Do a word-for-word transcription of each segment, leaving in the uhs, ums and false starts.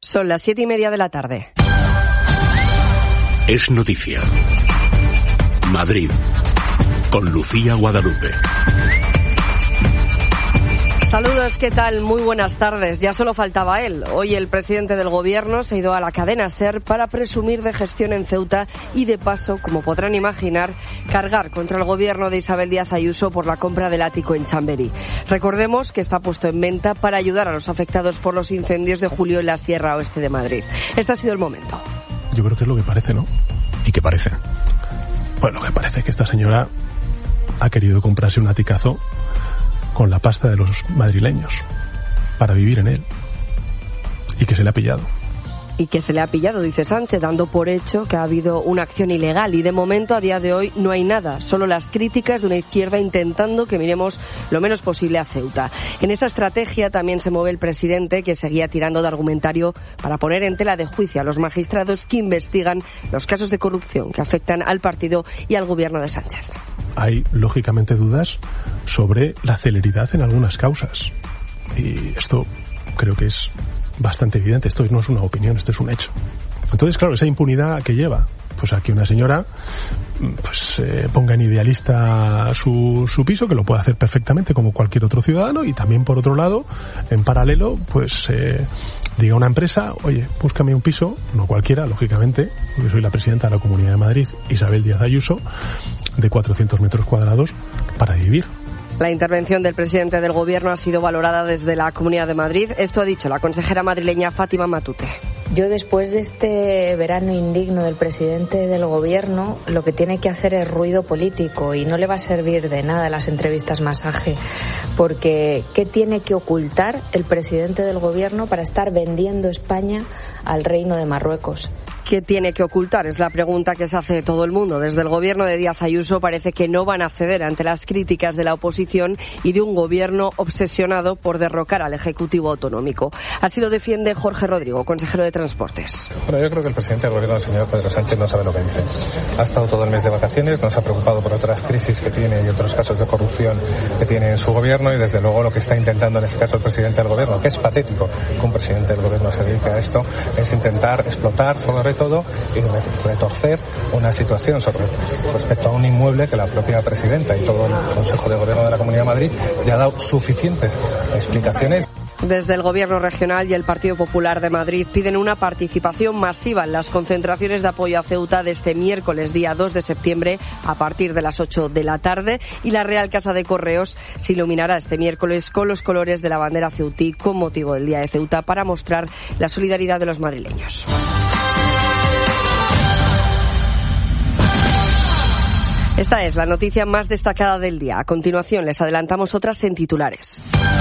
Son las siete y media de la tarde. Es noticia. Madrid, con Lucía Guadalupe. Saludos, ¿qué tal? Muy buenas tardes. Ya solo faltaba él. Hoy el presidente del gobierno se ha ido a la cadena SER para presumir de gestión en Ceuta y de paso, como podrán imaginar, cargar contra el gobierno de Isabel Díaz Ayuso por la compra del ático en Chamberí. Recordemos que está puesto en venta para ayudar a los afectados por los incendios de julio en la Sierra Oeste de Madrid. Este ha sido el momento. Yo creo que es lo que parece, ¿no? ¿Y qué parece? Pues lo que parece es que esta señora ha querido comprarse un aticazo con la pasta de los madrileños para vivir en él, y que se le ha pillado. Y que se le ha pillado, dice Sánchez, dando por hecho que ha habido una acción ilegal, y de momento, a día de hoy, no hay nada, solo las críticas de una izquierda intentando que miremos lo menos posible a Ceuta. En esa estrategia también se mueve el presidente, que seguía tirando de argumentario para poner en tela de juicio a los magistrados que investigan los casos de corrupción que afectan al partido y al gobierno de Sánchez. Hay, lógicamente, dudas sobre la celeridad en algunas causas. Y esto creo que es bastante evidente. Esto no es una opinión, esto es un hecho. Entonces, claro, esa impunidad que lleva, pues a que una señora pues eh, ponga en idealista su, su piso, que lo puede hacer perfectamente como cualquier otro ciudadano, y también, por otro lado, en paralelo, pues eh, diga a una empresa: oye, búscame un piso, no cualquiera, lógicamente, porque soy la presidenta de la Comunidad de Madrid, Isabel Díaz Ayuso, de cuatrocientos metros cuadrados para vivir. La intervención del presidente del gobierno ha sido valorada desde la Comunidad de Madrid. Esto ha dicho la consejera madrileña Fátima Matute. Yo, después de este verano indigno del presidente del gobierno, lo que tiene que hacer es ruido político, y no le va a servir de nada las entrevistas masaje, porque ¿qué tiene que ocultar el presidente del gobierno para estar vendiendo España al Reino de Marruecos? ¿Qué tiene que ocultar? Es la pregunta que se hace todo el mundo. Desde el gobierno de Díaz Ayuso parece que no van a ceder ante las críticas de la oposición y de un gobierno obsesionado por derrocar al Ejecutivo autonómico. Así lo defiende Jorge Rodrigo, consejero de Transportes. Bueno, yo creo que el presidente del gobierno, el señor Pedro Sánchez, no sabe lo que dice. Ha estado todo el mes de vacaciones, no se ha preocupado por otras crisis que tiene y otros casos de corrupción que tiene en su gobierno, y desde luego lo que está intentando en este caso el presidente del gobierno, que es patético que un presidente del gobierno se dedique a esto, es intentar explotar sobre todo y retorcer una situación sobre respecto a un inmueble que la propia presidenta y todo el Consejo de Gobierno de la Comunidad de Madrid ya ha dado suficientes explicaciones. Desde el Gobierno regional y el Partido Popular de Madrid piden una participación masiva en las concentraciones de apoyo a Ceuta de este miércoles, día dos de septiembre, a partir de las ocho de la tarde, y la Real Casa de Correos se iluminará este miércoles con los colores de la bandera ceutí con motivo del Día de Ceuta para mostrar la solidaridad de los madrileños. Esta es la noticia más destacada del día. A continuación les adelantamos otras en titulares.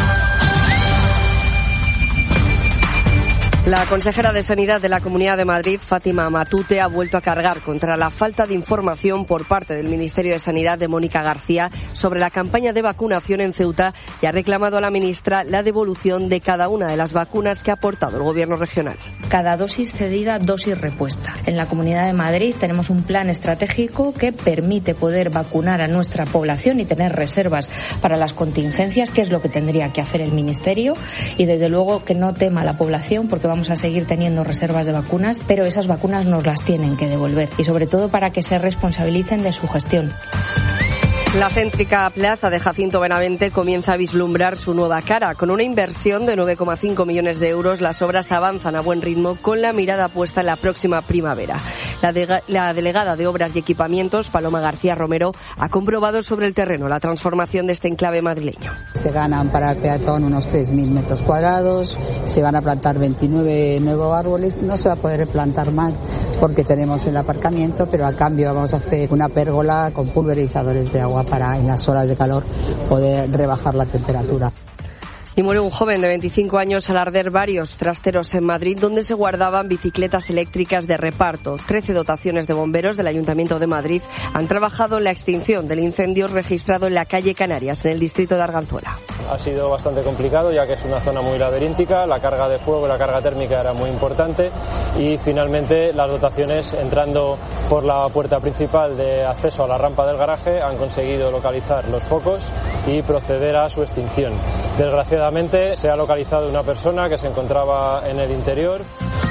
La consejera de Sanidad de la Comunidad de Madrid, Fátima Matute, ha vuelto a cargar contra la falta de información por parte del Ministerio de Sanidad de Mónica García sobre la campaña de vacunación en Ceuta, y ha reclamado a la ministra la devolución de cada una de las vacunas que ha aportado el Gobierno regional. Cada dosis cedida, dosis repuesta. En la Comunidad de Madrid tenemos un plan estratégico que permite poder vacunar a nuestra población y tener reservas para las contingencias, que es lo que tendría que hacer el Ministerio, y desde luego que no tema la población, porque vamos a seguir teniendo reservas de vacunas, pero esas vacunas nos las tienen que devolver, y sobre todo para que se responsabilicen de su gestión. La céntrica plaza de Jacinto Benavente comienza a vislumbrar su nueva cara. Con una inversión de nueve coma cinco millones de euros, las obras avanzan a buen ritmo con la mirada puesta en la próxima primavera. La, de, la delegada de Obras y Equipamientos, Paloma García Romero, ha comprobado sobre el terreno la transformación de este enclave madrileño. Se ganan para el peatón unos tres mil metros cuadrados, se van a plantar veintinueve nuevos árboles, no se va a poder plantar más porque tenemos el aparcamiento, pero a cambio vamos a hacer una pérgola con pulverizadores de agua para en las horas de calor poder rebajar la temperatura. Y muere un joven de veinticinco años al arder varios trasteros en Madrid donde se guardaban bicicletas eléctricas de reparto. Trece dotaciones de bomberos del Ayuntamiento de Madrid han trabajado en la extinción del incendio registrado en la calle Canarias, en el distrito de Arganzuela. Ha sido bastante complicado ya que es una zona muy laberíntica, la carga de fuego, la carga térmica era muy importante y finalmente las dotaciones, entrando por la puerta principal de acceso a la rampa del garaje, han conseguido localizar los focos y proceder a su extinción. Desgraciadamente se ha localizado una persona que se encontraba en el interior.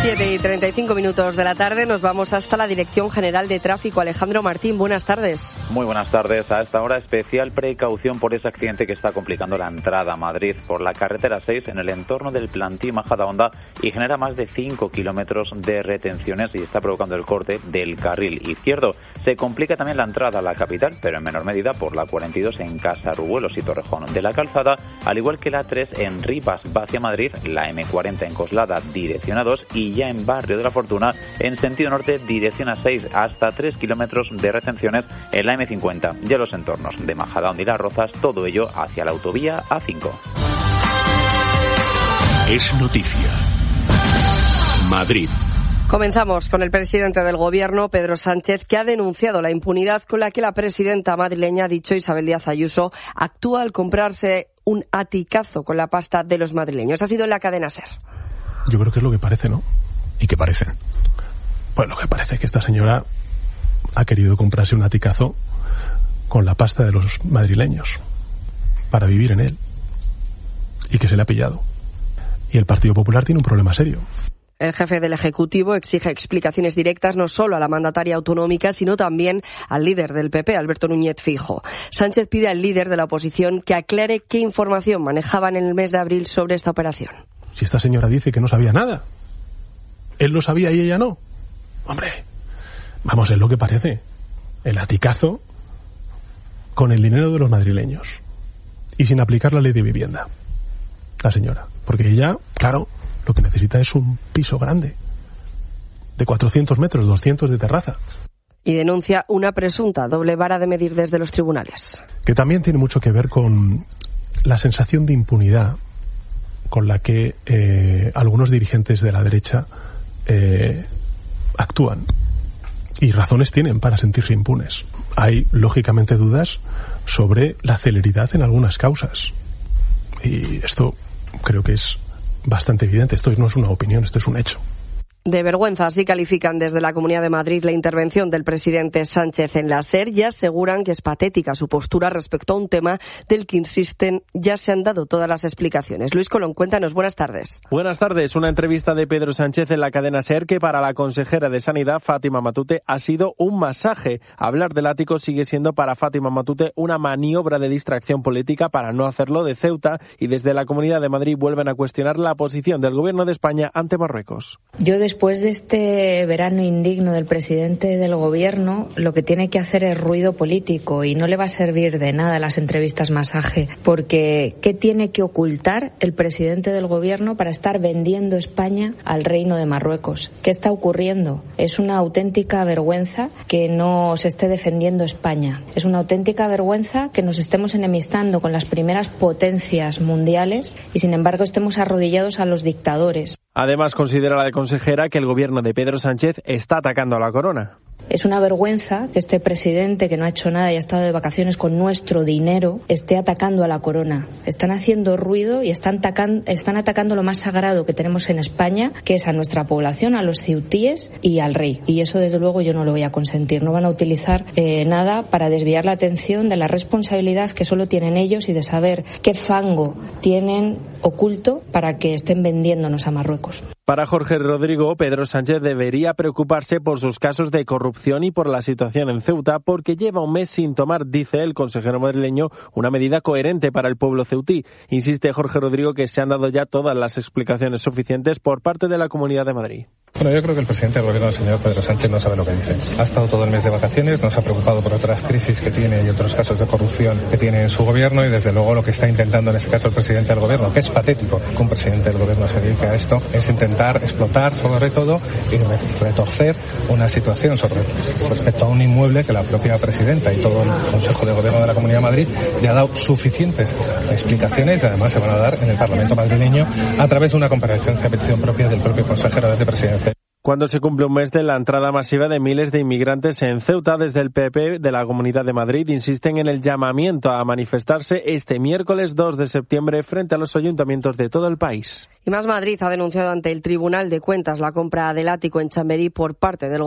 siete y treinta y cinco minutos de la tarde nos vamos hasta la Dirección General de Tráfico. Alejandro Martín, buenas tardes. Muy buenas tardes. A esta hora especial precaución por ese accidente que está complicando la entrada a Madrid por la carretera seis en el entorno del Plantí Majadahonda y genera más de cinco kilómetros de retenciones y está provocando el corte del carril izquierdo. Se complica también la entrada a la capital, pero en menor medida por la cuarenta y dos en Casarrubuelos y Torrejón de la Calzada, al igual que la tres en Rivas va hacia Madrid, la eme cuarenta en Coslada dirección a dos y ya en Barrio de la Fortuna en sentido norte dirección a seis, hasta tres kilómetros de retenciones en la eme cincuenta. Ya los entornos de Majadahonda y Las Rozas, todo ello hacia la autovía A cinco. Es noticia. Madrid. Comenzamos con el presidente del Gobierno, Pedro Sánchez, que ha denunciado la impunidad con la que la presidenta madrileña, ha dicho Isabel Díaz Ayuso, actúa al comprarse un aticazo con la pasta de los madrileños. Ha sido en la cadena SER. Yo creo que es lo que parece, ¿no? ¿Y qué parece? Pues lo que parece es que esta señora ha querido comprarse un aticazo con la pasta de los madrileños para vivir en él y que se le ha pillado. Y el Partido Popular tiene un problema serio. El jefe del Ejecutivo exige explicaciones directas no solo a la mandataria autonómica, sino también al líder del P P, Alberto Núñez Feijóo. Sánchez pide al líder de la oposición que aclare qué información manejaban en el mes de abril sobre esta operación. Si esta señora dice que no sabía nada, él lo sabía y ella no. Hombre, vamos, es lo que parece. El aticazo con el dinero de los madrileños y sin aplicar la ley de vivienda. La señora. Porque ella, claro, lo que necesita es un piso grande, de cuatrocientos metros, doscientos de terraza. Y denuncia una presunta doble vara de medir desde los tribunales. Que también tiene mucho que ver con la sensación de impunidad con la que eh, algunos dirigentes de la derecha eh, actúan. Y razones tienen para sentirse impunes. Hay, lógicamente, dudas sobre la celeridad en algunas causas. Y esto creo que es bastante evidente. Esto no es una opinión, esto es un hecho. De vergüenza, así califican desde la Comunidad de Madrid la intervención del presidente Sánchez en la SER y aseguran que es patética su postura respecto a un tema del que insisten ya se han dado todas las explicaciones. Luis Colón, cuéntanos, buenas tardes. Buenas tardes. Una entrevista de Pedro Sánchez en la cadena SER que para la consejera de Sanidad, Fátima Matute, ha sido un masaje. Hablar del ático sigue siendo para Fátima Matute una maniobra de distracción política para no hacerlo de Ceuta y desde la Comunidad de Madrid vuelven a cuestionar la posición del Gobierno de España ante Marruecos. Yo Después de este verano indigno del presidente del Gobierno, lo que tiene que hacer es ruido político y no le va a servir de nada las entrevistas masaje, porque ¿qué tiene que ocultar el presidente del Gobierno para estar vendiendo España al Reino de Marruecos? ¿Qué está ocurriendo? Es una auténtica vergüenza que no se esté defendiendo España. Es una auténtica vergüenza que nos estemos enemistando con las primeras potencias mundiales y, sin embargo, estemos arrodillados a los dictadores. Además, considera la consejera que el gobierno de Pedro Sánchez está atacando a la corona. Es una vergüenza que este presidente, que no ha hecho nada y ha estado de vacaciones con nuestro dinero, esté atacando a la corona. Están haciendo ruido y están, atacan, están atacando lo más sagrado que tenemos en España, que es a nuestra población, a los ceutíes y al rey. Y eso, desde luego, yo no lo voy a consentir. No van a utilizar eh, nada para desviar la atención de la responsabilidad que solo tienen ellos y de saber qué fango tienen oculto para que estén vendiéndonos a Marruecos. Para Jorge Rodrigo, Pedro Sánchez debería preocuparse por sus casos de corrupción y por la situación en Ceuta, porque lleva un mes sin tomar, dice el consejero madrileño, una medida coherente para el pueblo ceutí. Insiste Jorge Rodrigo que se han dado ya todas las explicaciones suficientes por parte de la Comunidad de Madrid. Bueno, yo creo que el presidente del Gobierno, el señor Pedro Sánchez, no sabe lo que dice. Ha estado todo el mes de vacaciones, no se ha preocupado por otras crisis que tiene y otros casos de corrupción que tiene en su Gobierno y, desde luego, lo que está intentando en este caso el presidente del Gobierno, que es patético que un presidente del Gobierno se dedique a esto, es intentar explotar sobre todo y retorcer una situación sobre respecto a un inmueble que la propia presidenta y todo el Consejo de Gobierno de la Comunidad de Madrid ya ha dado suficientes explicaciones y además se van a dar en el Parlamento madrileño a través de una comparecencia a petición propia del propio consejero de Presidencia. Cuando se cumple un mes de la entrada masiva de miles de inmigrantes en Ceuta, desde el P P de la Comunidad de Madrid insisten en el llamamiento a manifestarse este miércoles dos de septiembre frente a los ayuntamientos de todo el país. Y Más Madrid ha denunciado ante el Tribunal de Cuentas la compra del ático en Chamberí por parte del